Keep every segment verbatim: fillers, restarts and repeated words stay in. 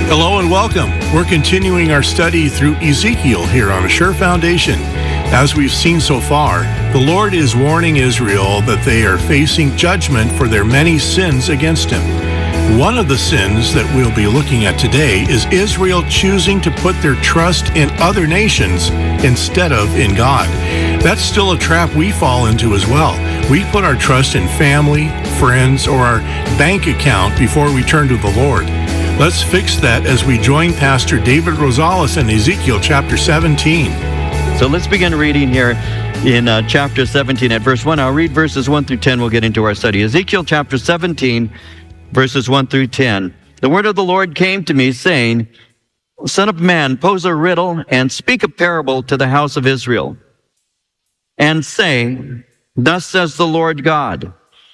Hello and welcome. We're continuing our study through Ezekiel here on A Sure Foundation. As we've seen so far, the Lord is warning Israel that they are facing judgment for their many sins against Him. One of the sins that we'll be looking at today is Israel choosing to put their trust in other nations instead of in God. That's still a trap we fall into as well. We put our trust in family, friends, or our bank account before we turn to the Lord. Let's fix that as we join Pastor David Rosales in Ezekiel chapter seventeen. So let's begin reading here in uh, chapter seventeen at verse one. I'll read verses one through ten. We'll get into our study. Ezekiel chapter seventeen, verses one through ten. The word of the Lord came to me, saying, Son of man, pose a riddle and speak a parable to the house of Israel. And say, Thus says the Lord God,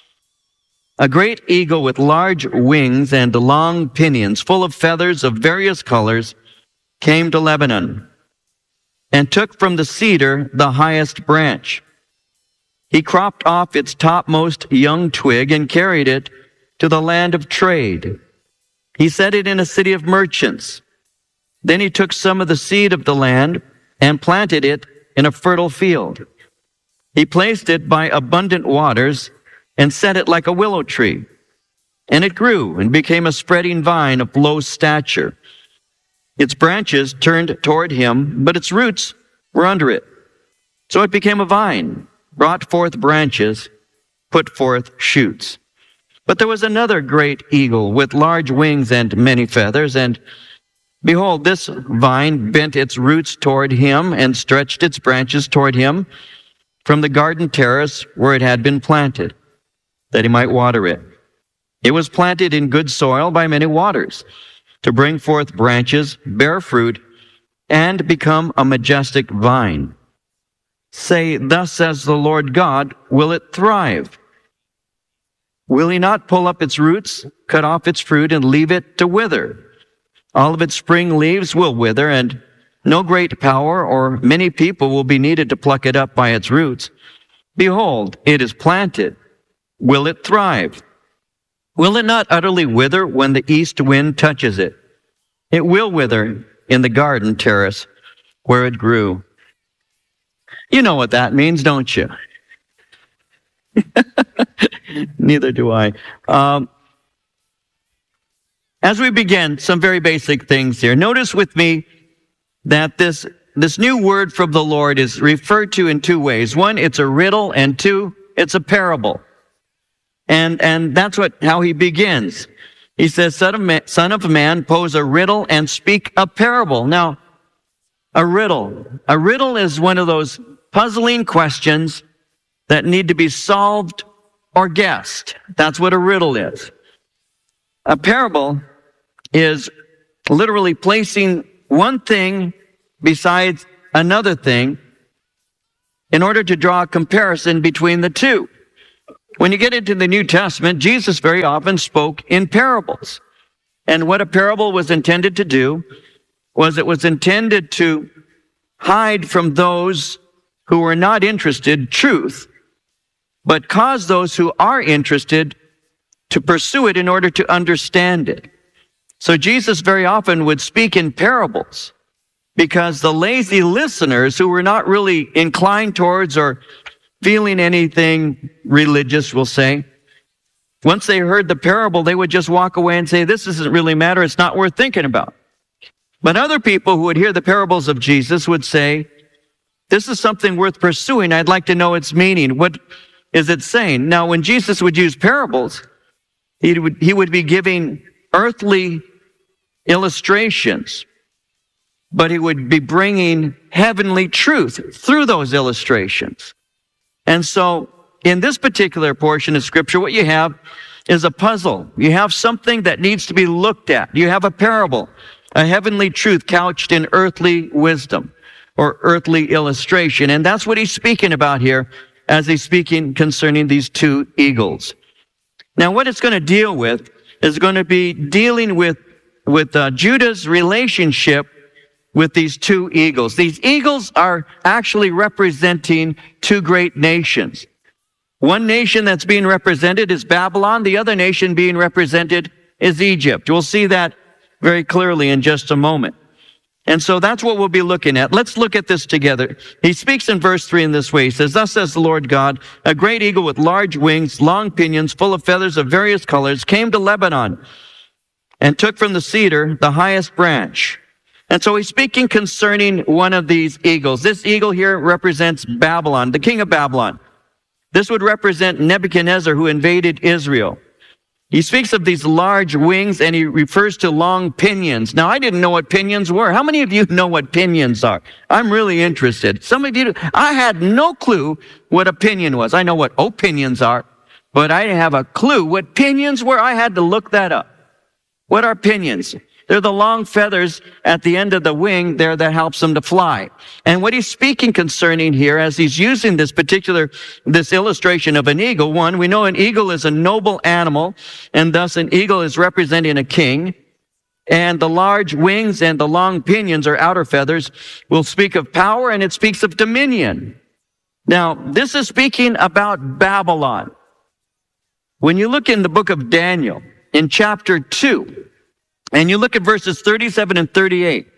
a great eagle with large wings and long pinions, full of feathers of various colors, came to Lebanon, and took from the cedar the highest branch. He cropped off its topmost young twig and carried it to the land of trade. He set it in a city of merchants. Then he took some of the seed of the land and planted it in a fertile field. He placed it by abundant waters and set it like a willow tree. And it grew and became a spreading vine of low stature. Its branches turned toward him, but its roots were under it. So it became a vine, brought forth branches, put forth shoots. But there was another great eagle with large wings and many feathers, and behold, this vine bent its roots toward him and stretched its branches toward him from the garden terrace where it had been planted, that he might water it. It was planted in good soil by many waters, to bring forth branches, bear fruit, and become a majestic vine. Say, Thus says the Lord God, will it thrive? Will he not pull up its roots, cut off its fruit, and leave it to wither? All of its spring leaves will wither, and no great power or many people will be needed to pluck it up by its roots. Behold, it is planted. Will it thrive? Will it not utterly wither when the east wind touches it? It will wither in the garden terrace where it grew. You know what that means, don't you? Neither do I. Um, as we begin, some very basic things here. Notice with me that this, this new word from the Lord is referred to in two ways. One, it's a riddle, and two, it's a parable. And, and that's what, how he begins. He says, son of, man, son of man, pose a riddle and speak a parable. Now, a riddle. A riddle is one of those puzzling questions that need to be solved or guessed. That's what a riddle is. A parable is literally placing one thing besides another thing in order to draw a comparison between the two. When you get into the New Testament, Jesus very often spoke in parables. And what a parable was intended to do was it was intended to hide from those who were not interested truth, but cause those who are interested to pursue it in order to understand it. So Jesus very often would speak in parables because the lazy listeners who were not really inclined towards or feeling anything religious, we'll say, once they heard the parable, they would just walk away and say, this doesn't really matter, it's not worth thinking about. But other people who would hear the parables of Jesus would say, this is something worth pursuing, I'd like to know its meaning. What is it saying? Now, when Jesus would use parables, he would, he would be giving earthly illustrations, but he would be bringing heavenly truth through those illustrations. And so, in this particular portion of Scripture, what you have is a puzzle. You have something that needs to be looked at. You have a parable, a heavenly truth couched in earthly wisdom or earthly illustration. And that's what he's speaking about here as he's speaking concerning these two eagles. Now, what it's going to deal with is going to be dealing with, with uh, Judah's relationship with these two eagles. These eagles are actually representing two great nations. One nation that's being represented is Babylon. The other nation being represented is Egypt. We'll see that very clearly in just a moment. And so that's what we'll be looking at. Let's look at this together. He speaks in verse three in this way. He says, "Thus says the Lord God, a great eagle with large wings, long pinions, full of feathers of various colors, came to Lebanon and took from the cedar the highest branch." And so he's speaking concerning one of these eagles. This eagle here represents Babylon, the king of Babylon. This would represent Nebuchadnezzar, who invaded Israel. He speaks of these large wings, and he refers to long pinions. Now, I didn't know what pinions were. How many of you know what pinions are? I'm really interested. Some of you do. I had no clue what a pinion was. I know what opinions are, but I didn't have a clue what pinions were. I had to look that up. What are pinions? They're the long feathers at the end of the wing there that helps them to fly. And what he's speaking concerning here, as he's using this particular, this illustration of an eagle, one, we know an eagle is a noble animal, and thus an eagle is representing a king. And the large wings and the long pinions, or outer feathers, will speak of power, and it speaks of dominion. Now, this is speaking about Babylon. When you look in the book of Daniel, in chapter two, and you look at verses thirty-seven and thirty-eight,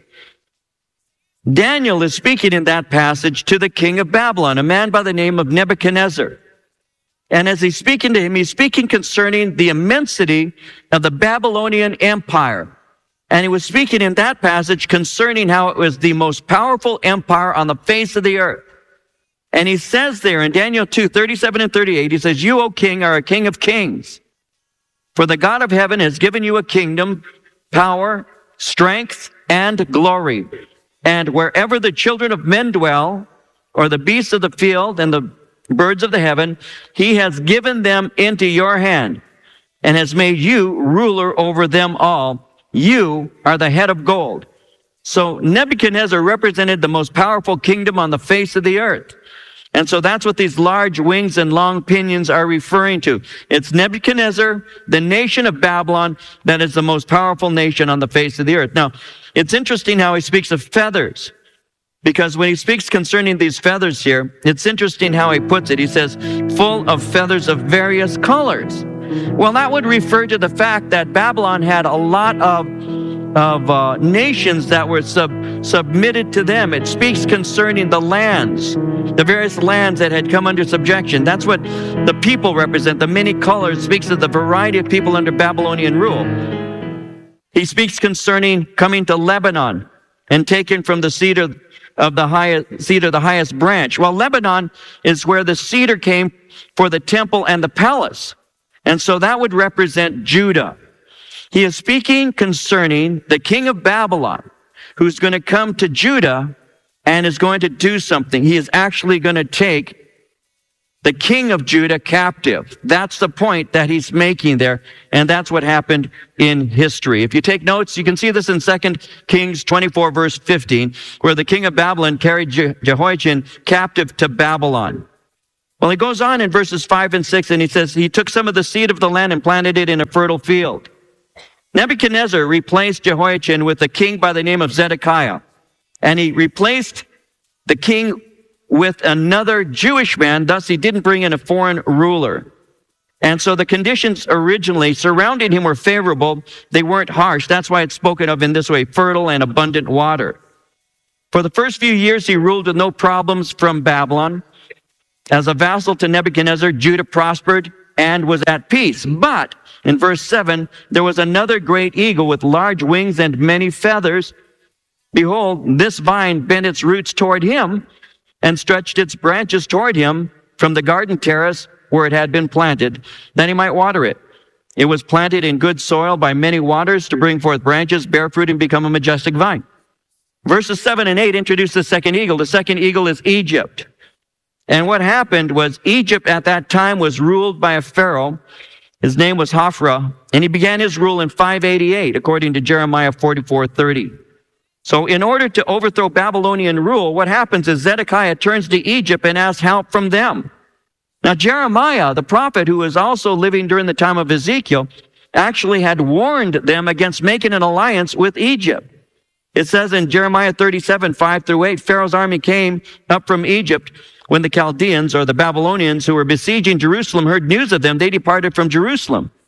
Daniel is speaking in that passage to the king of Babylon, a man by the name of Nebuchadnezzar. And as he's speaking to him, he's speaking concerning the immensity of the Babylonian Empire. And he was speaking in that passage concerning how it was the most powerful empire on the face of the earth. And he says there in Daniel two, thirty-seven and thirty-eight, he says, "You, O king, are a king of kings. For the God of heaven has given you a kingdom, power, strength, and glory. And wherever the children of men dwell, or the beasts of the field and the birds of the heaven, he has given them into your hand, and has made you ruler over them all. You are the head of gold." So Nebuchadnezzar represented the most powerful kingdom on the face of the earth. And so that's what these large wings and long pinions are referring to. It's Nebuchadnezzar, the nation of Babylon, that is the most powerful nation on the face of the earth. Now, it's interesting how he speaks of feathers, because when he speaks concerning these feathers here, it's interesting how he puts it. He says, "full of feathers of various colors." Well, that would refer to the fact that Babylon had a lot of of uh, nations that were sub, submitted to them. It speaks concerning the lands, the various lands that had come under subjection. That's what the people represent. The many colors speaks of the variety of people under Babylonian rule. He speaks concerning coming to Lebanon and taken from the cedar of the highest cedar, the highest branch. Well, Lebanon is where the cedar came for the temple and the palace. And so that would represent Judah. He is speaking concerning the king of Babylon, who's going to come to Judah and is going to do something. He is actually going to take the king of Judah captive. That's the point that he's making there, and that's what happened in history. If you take notes, you can see this in Second Kings twenty-four, verse fifteen, where the king of Babylon carried Je- Jehoiachin captive to Babylon. Well, he goes on in verses five and six, and he says, "He took some of the seed of the land and planted it in a fertile field." Nebuchadnezzar replaced Jehoiachin with a king by the name of Zedekiah. And he replaced the king with another Jewish man. Thus, he didn't bring in a foreign ruler. And so the conditions originally surrounding him were favorable. They weren't harsh. That's why it's spoken of in this way, fertile and abundant water. For the first few years, he ruled with no problems from Babylon. As a vassal to Nebuchadnezzar, Judah prospered and was at peace. But in verse seven, there was another great eagle with large wings and many feathers. Behold, this vine bent its roots toward him and stretched its branches toward him from the garden terrace where it had been planted, that he might water it. It was planted in good soil by many waters to bring forth branches, bear fruit, and become a majestic vine. Verses seven and eight introduce the second eagle. The second eagle is Egypt. And what happened was Egypt at that time was ruled by a pharaoh. His name was Hophra, and he began his rule in five eighty-eight, according to Jeremiah forty-four thirty. So in order to overthrow Babylonian rule, what happens is Zedekiah turns to Egypt and asks help from them. Now, Jeremiah, the prophet, who was also living during the time of Ezekiel, actually had warned them against making an alliance with Egypt. It says in Jeremiah thirty-seven, five through eight, Pharaoh's army came up from Egypt. When the Chaldeans, or the Babylonians, who were besieging Jerusalem, heard news of them, they departed from Jerusalem.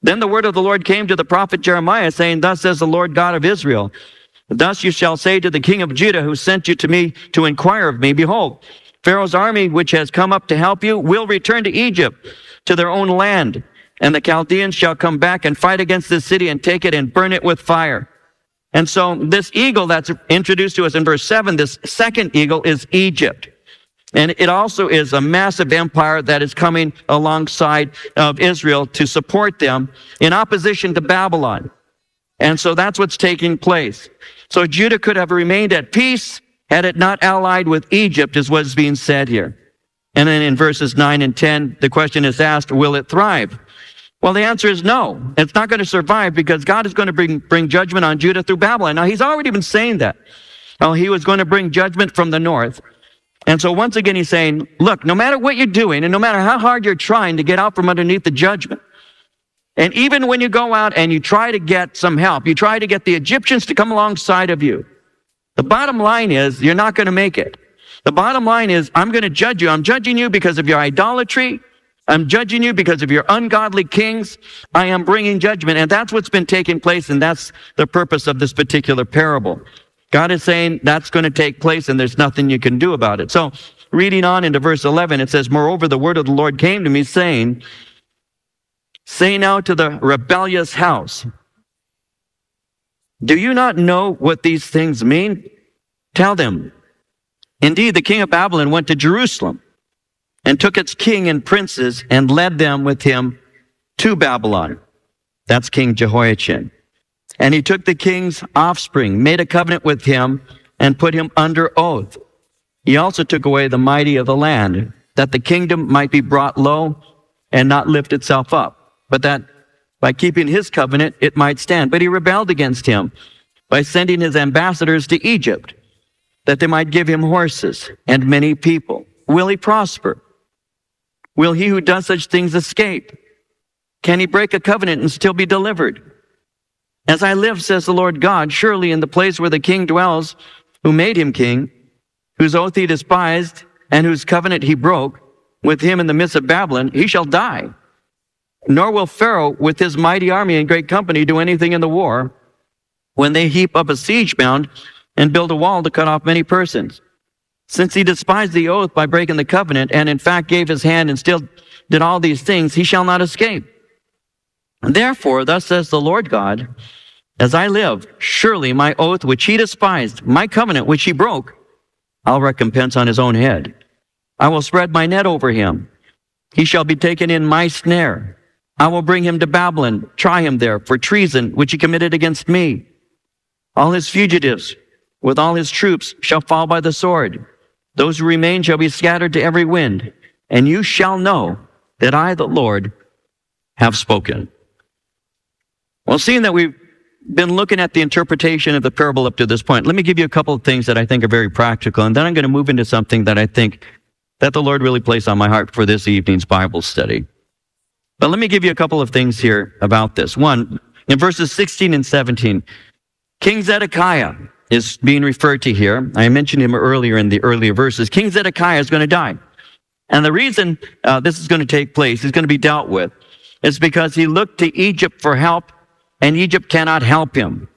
Then the word of the Lord came to the prophet Jeremiah, saying, Thus says the Lord God of Israel, Thus you shall say to the king of Judah, who sent you to me to inquire of me, Behold, Pharaoh's army, which has come up to help you, will return to Egypt, to their own land. And the Chaldeans shall come back and fight against this city and take it and burn it with fire. And so this eagle that's introduced to us in verse seven, this second eagle is Egypt. And it also is a massive empire that is coming alongside of Israel to support them in opposition to Babylon. And so that's what's taking place. So Judah could have remained at peace had it not allied with Egypt, is what's being said here. And then in verses nine and ten, the question is asked, will it thrive? Well, the answer is no. It's not going to survive because God is going to bring, bring judgment on Judah through Babylon. Now, he's already been saying that. Well, he was going to bring judgment from the north. And so once again, he's saying, look, no matter what you're doing and no matter how hard you're trying to get out from underneath the judgment, and even when you go out and you try to get some help, you try to get the Egyptians to come alongside of you, the bottom line is you're not going to make it. The bottom line is I'm going to judge you. I'm judging you because of your idolatry. I'm judging you because of your ungodly kings. I am bringing judgment. And that's what's been taking place, and that's the purpose of this particular parable. God is saying that's going to take place, and there's nothing you can do about it. So reading on into verse eleven, it says, Moreover, the word of the Lord came to me, saying, Say now to the rebellious house, Do you not know what these things mean? Tell them. Indeed, the king of Babylon went to Jerusalem and took its king and princes and led them with him to Babylon. That's King Jehoiachin. And he took the king's offspring, made a covenant with him, and put him under oath. He also took away the mighty of the land, that the kingdom might be brought low and not lift itself up, but that by keeping his covenant it might stand. But he rebelled against him by sending his ambassadors to Egypt, that they might give him horses and many people. Will he prosper? Will he who does such things escape? Can he break a covenant and still be delivered? As I live, says the Lord God, surely in the place where the king dwells, who made him king, whose oath he despised, and whose covenant he broke, with him in the midst of Babylon, he shall die. Nor will Pharaoh with his mighty army and great company do anything in the war, when they heap up a siege mound and build a wall to cut off many persons. Since he despised the oath by breaking the covenant, and in fact gave his hand and still did all these things, he shall not escape. Therefore, thus says the Lord God, as I live, surely my oath which he despised, my covenant which he broke, I'll recompense on his own head. I will spread my net over him. He shall be taken in my snare. I will bring him to Babylon, try him there for treason which he committed against me. All his fugitives with all his troops shall fall by the sword. Those who remain shall be scattered to every wind, and you shall know that I, the Lord, have spoken. Well, seeing that we've been looking at the interpretation of the parable up to this point, let me give you a couple of things that I think are very practical, and then I'm going to move into something that I think that the Lord really placed on my heart for this evening's Bible study. But let me give you a couple of things here about this. One, in verses sixteen and seventeen, King Zedekiah is being referred to here. I mentioned him earlier in the earlier verses. King Zedekiah is going to die. And the reason uh, this is going to take place, is going to be dealt with, is because he looked to Egypt for help, and Egypt cannot help him.